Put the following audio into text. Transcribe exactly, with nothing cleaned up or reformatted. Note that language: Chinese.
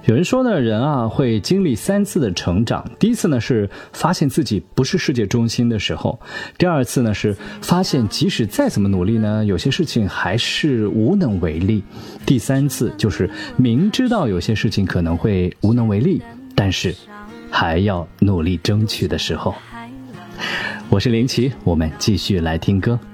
有人说呢，人啊会经历三次的成长。第一次呢是发现自己不是世界中心的时候，第二次呢是发现即使再怎么努力呢，有些事情还是无能为力。第三次就是明知道有些事情可能会无能为力，但是还要努力争取的时候。我是林奇，我们继续来听歌。